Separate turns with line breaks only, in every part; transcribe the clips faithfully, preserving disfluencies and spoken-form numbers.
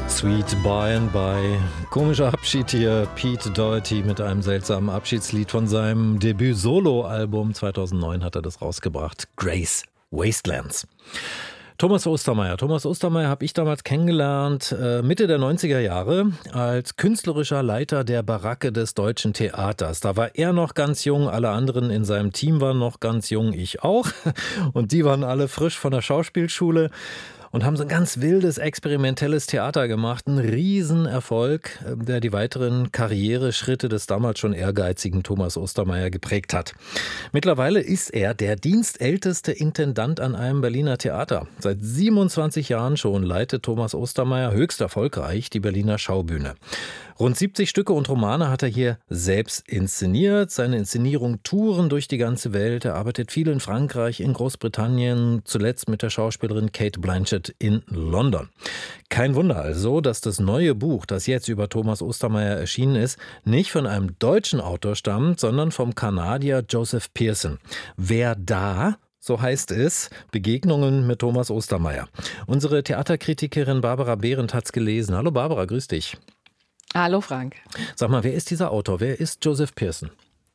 Sweet By and By. Komischer Abschied hier. Pete Doherty mit einem seltsamen Abschiedslied von seinem Debüt-Solo-Album. zweitausendneun hat er das rausgebracht. Grace Wastelands. Thomas Ostermeier. Thomas Ostermeier habe ich damals kennengelernt, äh, Mitte der neunziger Jahre, als künstlerischer Leiter der Baracke des Deutschen Theaters. Da war er noch ganz jung, alle anderen in seinem Team waren noch ganz jung, ich auch. Und die waren alle frisch von der Schauspielschule und haben so ein ganz wildes, experimentelles Theater gemacht. Ein Riesenerfolg, der die weiteren Karriereschritte des damals schon ehrgeizigen Thomas Ostermeier geprägt hat. Mittlerweile ist er der dienstälteste Intendant an einem Berliner Theater. Seit siebenundzwanzig Jahren schon leitet Thomas Ostermeier höchst erfolgreich die Berliner Schaubühne. Rund siebzig Stücke und Romane hat er hier selbst inszeniert. Seine Inszenierungen touren durch die ganze Welt. Er arbeitet viel in Frankreich, in Großbritannien, zuletzt mit der Schauspielerin Cate Blanchett in London. Kein Wunder also, dass das neue Buch, das jetzt über Thomas Ostermeier erschienen ist, nicht von einem deutschen Autor stammt, sondern vom Kanadier Joseph Pearson. Wer da? So heißt es, Begegnungen mit Thomas Ostermeier. Unsere Theaterkritikerin Barbara Behrendt hat's gelesen. Hallo Barbara, grüß dich.
Hallo Frank.
Sag mal, wer ist dieser Autor? Wer ist Joseph Pearson?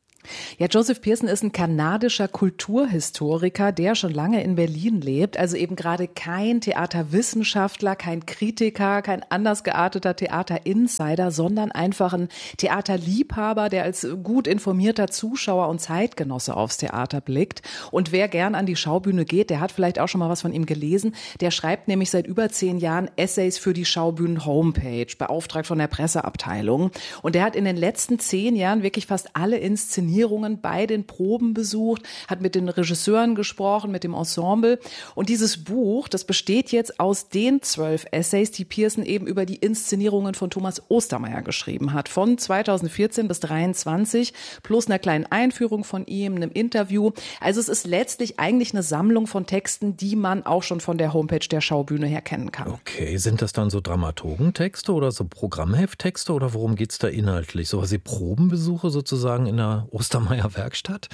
Ja, Joseph Pearson ist ein kanadischer Kulturhistoriker, der schon lange in Berlin lebt. Also eben gerade kein Theaterwissenschaftler, kein Kritiker, kein anders gearteter Theaterinsider, sondern einfach ein Theaterliebhaber, der als gut informierter Zuschauer und Zeitgenosse aufs Theater blickt. Und wer gern an die Schaubühne geht, der hat vielleicht auch schon mal was von ihm gelesen. Der schreibt nämlich seit über zehn Jahren Essays für die Schaubühnen-Homepage, beauftragt von der Presseabteilung. Und der hat in den letzten zehn Jahren wirklich fast alle Inszenierungen bei den Proben besucht, hat mit den Regisseuren gesprochen, mit dem Ensemble. Und dieses Buch, das besteht jetzt aus den zwölf Essays, die Pearson eben über die Inszenierungen von Thomas Ostermeier geschrieben hat. Von zweitausendvierzehn bis dreiundzwanzig, plus einer kleinen Einführung von ihm, einem Interview. Also es ist letztlich eigentlich eine Sammlung von Texten, die man auch schon von der Homepage der Schaubühne her kennen kann.
Okay, sind das dann so Dramaturgentexte oder so Programmhefttexte oder worum geht's da inhaltlich? So was wie Probenbesuche sozusagen in der Ostermeier Werkstatt?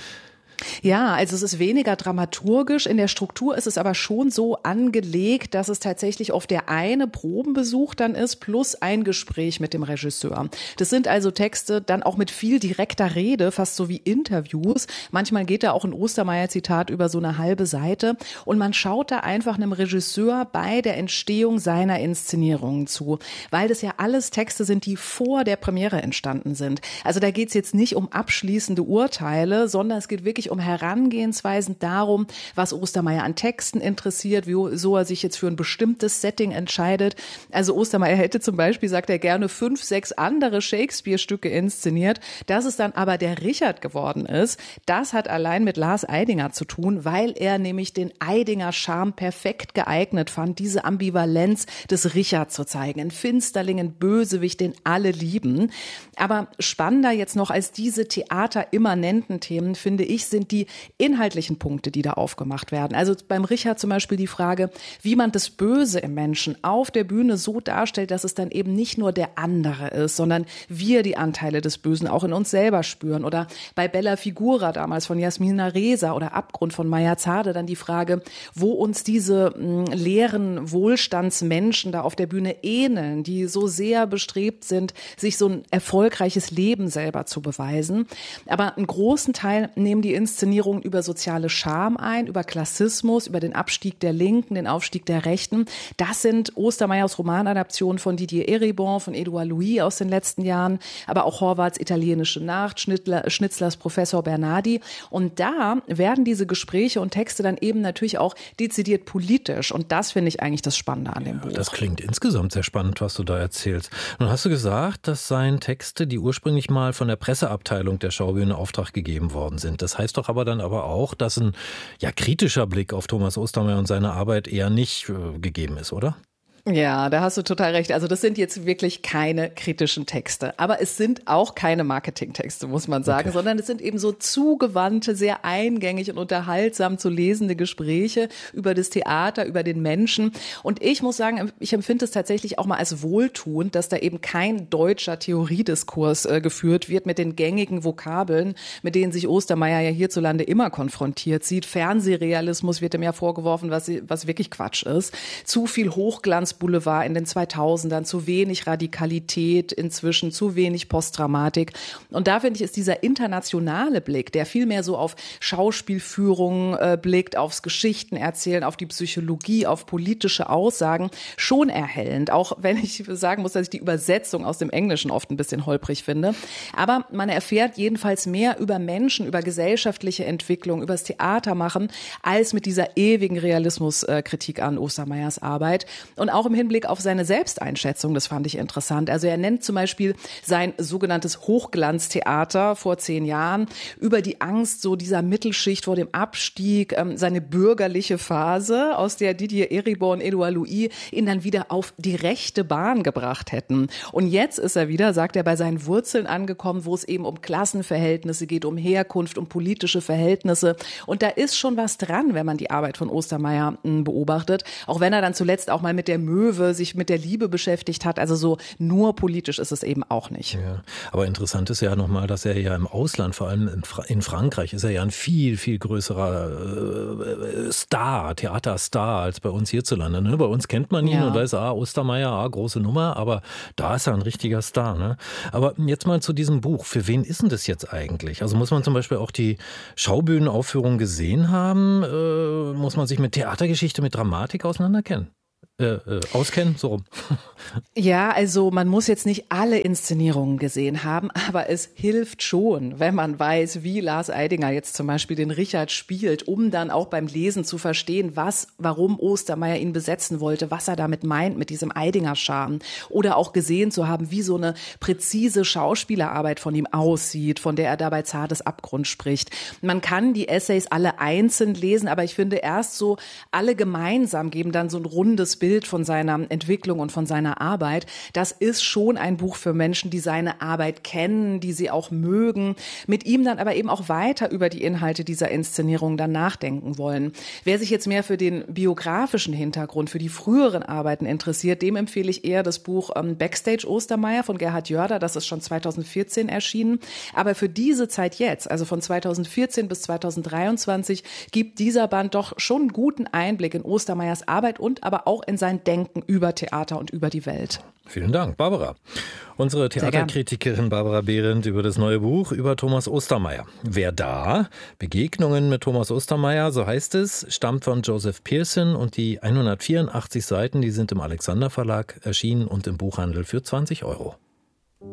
Ja, also es ist weniger dramaturgisch. In der Struktur ist es aber schon so angelegt, dass es tatsächlich oft der eine Probenbesuch dann ist, plus ein Gespräch mit dem Regisseur. Das sind also Texte dann auch mit viel direkter Rede, fast so wie Interviews. Manchmal geht da auch ein Ostermeier-Zitat über so eine halbe Seite. Und man schaut da einfach einem Regisseur bei der Entstehung seiner Inszenierungen zu. Weil das ja alles Texte sind, die vor der Premiere entstanden sind. Also da geht es jetzt nicht um abschließende Urteile, sondern es geht wirklich um Herangehensweisen darum, was Ostermeier an Texten interessiert, wieso er sich jetzt für ein bestimmtes Setting entscheidet. Also Ostermeier hätte zum Beispiel, sagt er, gerne fünf, sechs andere Shakespeare-Stücke inszeniert. Dass es dann aber der Richard geworden ist, das hat allein mit Lars Eidinger zu tun, weil er nämlich den Eidinger-Charme perfekt geeignet fand, diese Ambivalenz des Richard zu zeigen. Ein Finsterling, ein Bösewicht, den alle lieben. Aber spannender jetzt noch als diese theaterimmanenten Themen, finde ich, sind die inhaltlichen Punkte, die da aufgemacht werden. Also beim Richard zum Beispiel die Frage, wie man das Böse im Menschen auf der Bühne so darstellt, dass es dann eben nicht nur der andere ist, sondern wir die Anteile des Bösen auch in uns selber spüren. Oder bei Bella Figura damals von Jasmina Reza oder Abgrund von Maya Zade dann die Frage, wo uns diese mh, leeren Wohlstandsmenschen da auf der Bühne ähneln, die so sehr bestrebt sind, sich so ein erfolgreiches Leben selber zu beweisen. Aber einen großen Teil nehmen die Inszenierungen über soziale Scham ein, über Klassismus, über den Abstieg der Linken, den Aufstieg der Rechten. Das sind Ostermeiers Romanadaptionen von Didier Eribon, von Edouard Louis aus den letzten Jahren, aber auch Horvaths Italienische Nacht, Schnittler, Schnitzlers Professor Bernardi. Und da werden diese Gespräche und Texte dann eben natürlich auch dezidiert politisch. Und das finde ich eigentlich das Spannende an dem
Ja,
Buch.
das klingt insgesamt sehr spannend, was du da erzählst. Nun hast du gesagt, das seien Texte, die ursprünglich mal von der Presseabteilung der Schaubühne in Auftrag gegeben worden sind. Das heißt doch aber dann aber auch, dass ein ja, kritischer Blick auf Thomas Ostermeier und seine Arbeit eher nicht äh, gegeben ist, oder?
Ja, da hast du total recht. Also das sind jetzt wirklich keine kritischen Texte. Aber es sind auch keine Marketingtexte, muss man sagen, okay, sondern es sind eben so zugewandte, sehr eingängig und unterhaltsam zu lesende Gespräche über das Theater, über den Menschen. Und ich muss sagen, ich empfinde es tatsächlich auch mal als wohltuend, dass da eben kein deutscher Theoriediskurs äh, geführt wird mit den gängigen Vokabeln, mit denen sich Ostermeier ja hierzulande immer konfrontiert sieht. Fernsehrealismus wird ihm ja vorgeworfen, was, was wirklich Quatsch ist. Zu viel Hochglanz Stars-Boulevard in den zweitausendern, zu wenig Radikalität inzwischen, zu wenig Postdramatik. Und da finde ich, ist dieser internationale Blick, der viel mehr so auf Schauspielführung äh, blickt, aufs Geschichtenerzählen, auf die Psychologie, auf politische Aussagen, schon erhellend. Auch wenn ich sagen muss, dass ich die Übersetzung aus dem Englischen oft ein bisschen holprig finde. Aber man erfährt jedenfalls mehr über Menschen, über gesellschaftliche Entwicklung, über das Theater machen, als mit dieser ewigen Realismuskritik an Ostermeyers Arbeit. Und auch im Hinblick auf seine Selbsteinschätzung, das fand ich interessant. Also er nennt zum Beispiel sein sogenanntes Hochglanztheater vor zehn Jahren, über die Angst so dieser Mittelschicht vor dem Abstieg, ähm, seine bürgerliche Phase, aus der Didier Eribon und Edouard Louis ihn dann wieder auf die rechte Bahn gebracht hätten. Und jetzt ist er wieder, sagt er, bei seinen Wurzeln angekommen, wo es eben um Klassenverhältnisse geht, um Herkunft, um politische Verhältnisse. Und da ist schon was dran, wenn man die Arbeit von Ostermeyer m, beobachtet. Auch wenn er dann zuletzt auch mal mit der Möwe sich mit der Liebe beschäftigt hat. Also so nur politisch ist es eben auch nicht.
Ja, aber interessant ist ja nochmal, dass er ja im Ausland, vor allem in, Fra- in Frankreich, ist er ja ein viel, viel größerer äh, Star, Theaterstar als bei uns hierzulande. Ne? Bei uns kennt man ihn
Ja.
und weiß, ah, Ostermeyer, ah, große Nummer, aber da ist er ein richtiger Star. Ne? Aber jetzt mal zu diesem Buch. Für wen ist denn das jetzt eigentlich? Also muss man zum Beispiel auch die Schaubühnenaufführung gesehen haben? Äh, muss man sich mit Theatergeschichte, mit Dramatik auseinanderkennen? Äh, äh, auskennen, so rum.
Ja, also man muss jetzt nicht alle Inszenierungen gesehen haben, aber es hilft schon, wenn man weiß, wie Lars Eidinger jetzt zum Beispiel den Richard spielt, um dann auch beim Lesen zu verstehen, was, warum Ostermeyer ihn besetzen wollte, was er damit meint mit diesem Eidinger-Charme. Oder auch gesehen zu haben, wie so eine präzise Schauspielerarbeit von ihm aussieht, von der er dabei zartes Abgrund spricht. Man kann die Essays alle einzeln lesen, aber ich finde erst so alle gemeinsam geben dann so ein rundes Bild von seiner Entwicklung und von seiner Arbeit. Das ist schon ein Buch für Menschen, die seine Arbeit kennen, die sie auch mögen, mit ihm dann aber eben auch weiter über die Inhalte dieser Inszenierung dann nachdenken wollen. Wer sich jetzt mehr für den biografischen Hintergrund, für die früheren Arbeiten interessiert, dem empfehle ich eher das Buch ähm, Backstage Ostermeyer von Gerhard Jörder. Das ist schon zweitausendvierzehn erschienen. Aber für diese Zeit jetzt, also von zweitausendvierzehn bis zweitausenddreiundzwanzig, gibt dieser Band doch schon einen guten Einblick in Ostermeyers Arbeit und aber auch in sein Denken über Theater und über die Welt.
Vielen Dank, Barbara. Unsere Theaterkritikerin Barbara Behrendt über das neue Buch über Thomas Ostermeyer. Wer da? Begegnungen mit Thomas Ostermeyer, so heißt es, stammt von Joseph Pearson und die hundertvierundachtzig Seiten, die sind im Alexander Verlag erschienen und im Buchhandel für zwanzig Euro.